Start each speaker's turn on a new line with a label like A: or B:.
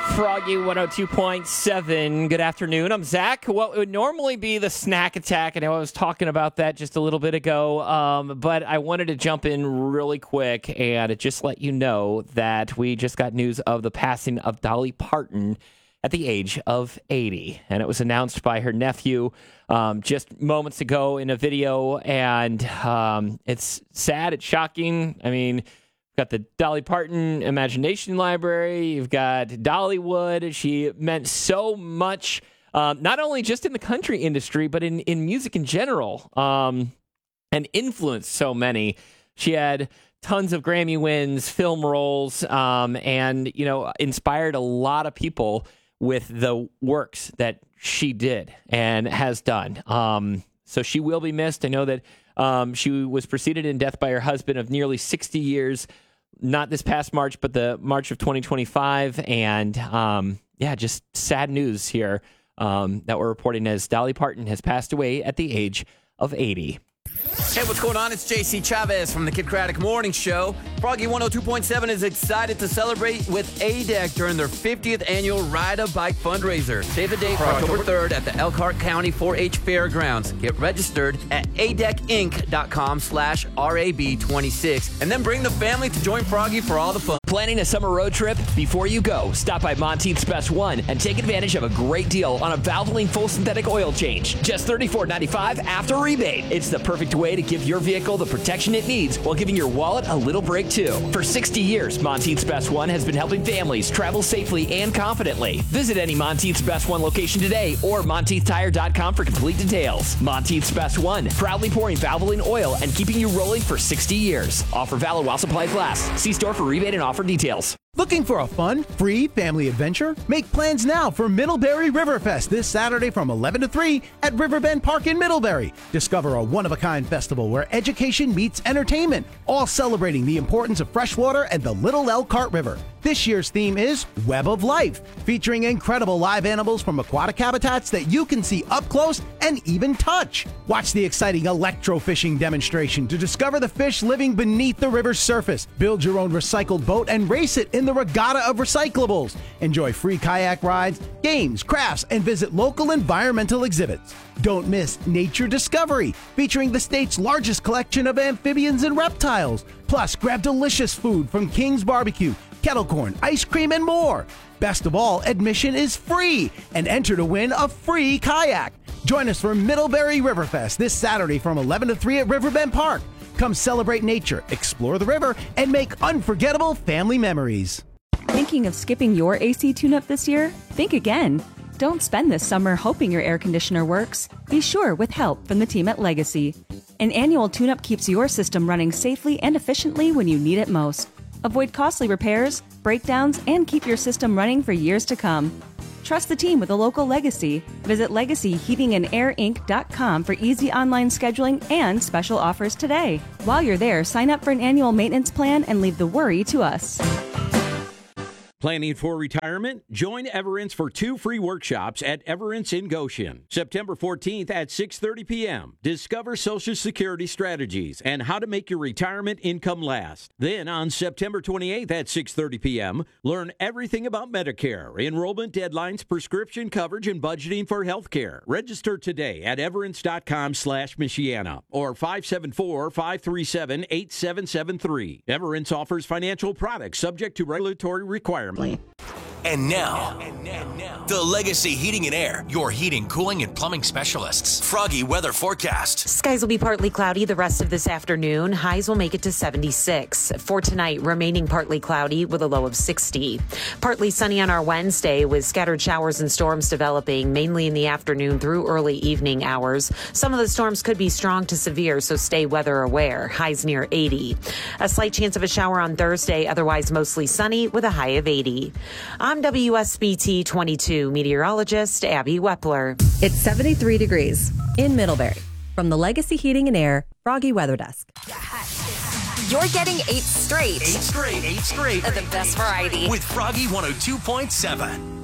A: Froggy 102.7. Good afternoon. I'm Zach. What would normally be the snack attack, I know I was talking about that just a little bit ago, but I wanted to jump in really quick and just let you know that we just got news of the passing of Dolly Parton at the age of 80. And it was announced by her nephew just moments ago in a video, and it's sad, it's shocking. I mean, got the Dolly Parton Imagination Library. You've got Dollywood. She meant so much, not only just in the country industry, but in music in general, and influenced so many. She had tons of Grammy wins, film roles, and, inspired a lot of people with the works that she did and has done. So she will be missed. I know that she was preceded in death by her husband of nearly 60 years. Not this past March, but the March of 2025. And just sad news here that we're reporting as Dolly Parton has passed away at the age of 80.
B: Hey, what's going on? It's JC Chavez from the Kid Craddock Morning Show. Froggy 102.7 is excited to celebrate with ADEC during their 50th annual Ride a Bike fundraiser. Save the date for October 3rd at the Elkhart County 4-H Fairgrounds. Get registered at adecinc.com/RAB26 and then bring the family to join Froggy for all the fun.
A: Planning a summer road trip? Before you go, stop by Monteith's Best One and take advantage of a great deal on a Valvoline full synthetic oil change. Just $34.95 after rebate. It's the perfect way to give your vehicle the protection it needs while giving your wallet a little break too. For 60 years, Monteith's Best One has been helping families travel safely and confidently. Visit any Monteith's Best One location today or MonteithTire.com for complete details. Monteith's Best One, proudly pouring Valvoline oil and keeping you rolling for 60 years. Offer valid while supplies last. See store for rebate and offer details.
C: Looking for a fun, free family adventure? Make plans now for Middlebury Riverfest this Saturday from 11 to 3 at Riverbend Park in Middlebury. Discover a one-of-a-kind festival where education meets entertainment, all celebrating the importance of freshwater and the Little Elkhart River. This year's theme is Web of Life, featuring incredible live animals from aquatic habitats that you can see up close and even touch. Watch the exciting electrofishing demonstration to discover the fish living beneath the river's surface. Build your own recycled boat and race it in the Regatta of Recyclables. Enjoy free kayak rides, games, crafts, and visit local environmental exhibits. Don't miss Nature Discovery, featuring the state's largest collection of amphibians and reptiles. Plus, grab delicious food from King's Barbecue, kettle corn, ice cream, and more. Best of all, admission is free, and enter to win a free kayak. Join us for Middlebury Riverfest this Saturday from 11 to 3 at Riverbend Park. Come celebrate nature, explore the river, and make unforgettable family memories.
D: Thinking of skipping your AC tune-up this year? Think again. Don't spend this summer hoping your air conditioner works. Be sure with help from the team at Legacy. An annual tune-up keeps your system running safely and efficiently when you need it most. Avoid costly repairs, breakdowns, and keep your system running for years to come. Trust the team with a local Legacy. Visit LegacyHeatingandAirInc.com for easy online scheduling and special offers today. While you're there, sign up for an annual maintenance plan and leave the worry to us.
E: Planning for retirement? Join Everence for 2 free workshops at Everence in Goshen. September 14th at 6:30 p.m. Discover Social Security strategies and how to make your retirement income last. Then on September 28th at 6:30 p.m., learn everything about Medicare, enrollment deadlines, prescription coverage, and budgeting for health care. Register today at everence.com/Michiana or 574-537-8773. Everence offers financial products subject to regulatory requirements.
F: And now, the Legacy Heating and Air, your heating, cooling, and plumbing specialists. Froggy weather forecast.
G: Skies will be partly cloudy the rest of this afternoon. Highs will make it to 76. For tonight, remaining partly cloudy with a low of 60. Partly sunny on our Wednesday with scattered showers and storms developing mainly in the afternoon through early evening hours. Some of the storms could be strong to severe, so stay weather aware. Highs near 80. A slight chance of a shower on Thursday, otherwise mostly sunny with a high of 80. I'm WSBT 22 meteorologist Abby Wepler.
H: It's 73 degrees in Middlebury. From the Legacy Heating and Air Froggy Weather Desk.
I: You're getting 8 straight.
F: 8 straight.
I: Of the best variety.
F: With Froggy 102.7.